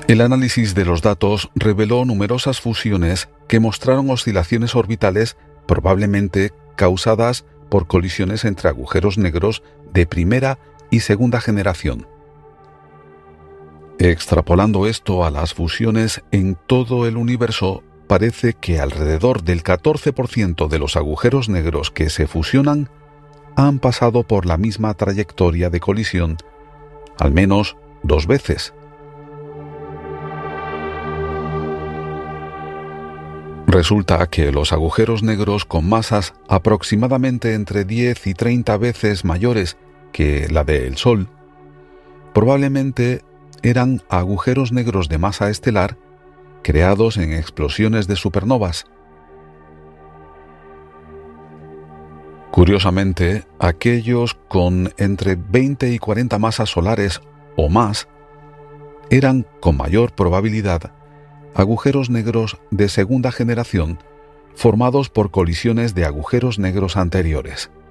El análisis de los datos reveló numerosas fusiones que mostraron oscilaciones orbitales probablemente causadas por colisiones entre agujeros negros de primera y segunda generación. Extrapolando esto a las fusiones en todo el universo, parece que alrededor del 14% de los agujeros negros que se fusionan han pasado por la misma trayectoria de colisión al menos 2 veces. Resulta que los agujeros negros con masas aproximadamente entre 10 y 30 veces mayores que la del Sol probablemente eran agujeros negros de masa estelar creados en explosiones de supernovas. Curiosamente, aquellos con entre 20 y 40 masas solares o más eran con mayor probabilidad agujeros negros de segunda generación formados por colisiones de agujeros negros anteriores.